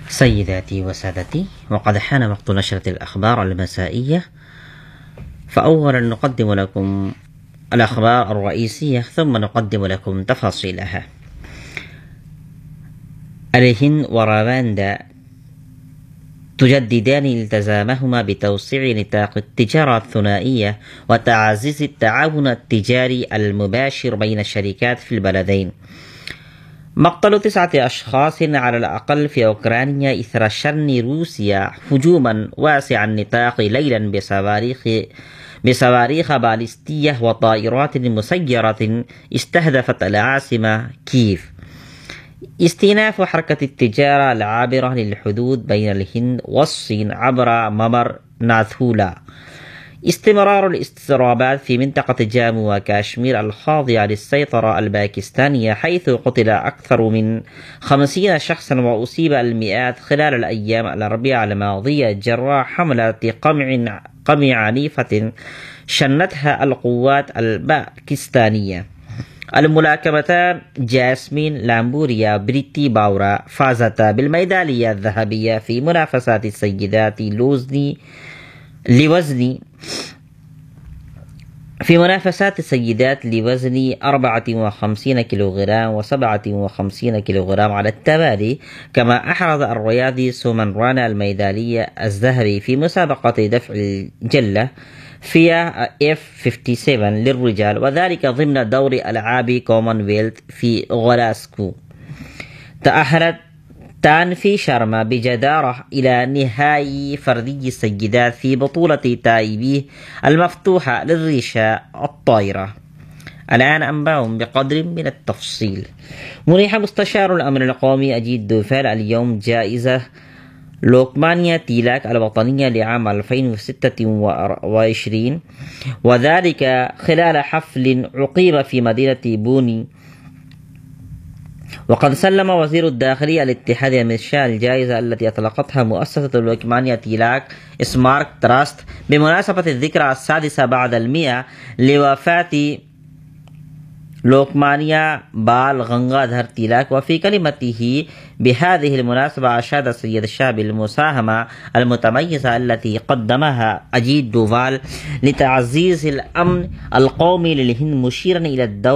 سيداتي وسادتي، وقد حان وقت نشرة الأخبار المسائية، فأولا نقدم لكم الأخبار الرئيسية ثم نقدم لكم تفاصيلها. الهند ورواندا تجددان التزامهما بتوسيع نطاق التجارة الثنائية وتعزيز التعاون التجاري المباشر بين الشركات في البلدين. مقتل 9 أشخاص على الأقل في أوكرانيا إثر شن روسيا هجوما واسع النطاق ليلا بصواريخ باليستية وطائرات مسيرة استهدفت العاصمة كييف. استئناف حركة التجارة العابرة للحدود بين الهند والصين عبر ممر ناثولا. استمرار الاضطرابات في منطقة جامو وكاشمير الخاضعة للسيطرة الباكستانية، حيث قتل أكثر من 50 شخصا وأصيب المئات خلال الأيام الأربعاء الماضية جراء حملة قمع عنيفة شنتها القوات الباكستانية. الملاكمتان جاسمين لامبوريا بريتي باورا فازتا بالميدالية الذهبية في منافسات السيدات لوزن 54 كيلوغرام و57 كيلوغرام على التوالي. كما أحرز الرياضي سومن رانا الميدالية الذهبي في مسابقة دفع الجلة فيها F57 للرجال، وذلك ضمن دور ألعاب كومنولث في غلاسكو. تأهلت تان في شرما بجدارة إلى نهائي فردي السيدات في بطولة تايبيه المفتوحة للريشة الطايرة. الآن أنباهم بقدر من التفصيل. منح مستشار الأمن القومي أجيت دوفال اليوم جائزة لوكمانيا تيلاك الوطنية لعام 2026، وذلك خلال حفل عقيم في مدينة بوني. وقد سلم وزير الداخلية الاتحادي من شأن الجائزة التي أطلقتها مؤسسة لوكمانيا تيلاك سمارك تراست بمناسبة الذكرى 6 بعد 100 لوفاة لوكمانيا بال غنغادهر تيلاك. وفي كلمته بهذه المناسبة أشاد السيد الشعب المساهمة المتميزة التي قدمها أجيت دوفال لتعزيز الأمن القومي للهند، مشيرا إلى الدور